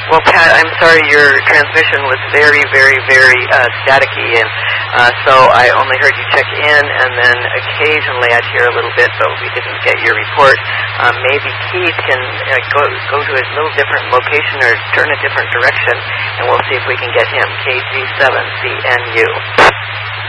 Well, Pat, I'm sorry your transmission was very, very, very staticky, and so I only heard you check in, and then occasionally I'd hear a little bit, but we didn't get your report. Maybe Keith can go to a little different location or turn a different direction, and we'll see if we can get him. KG7CNU.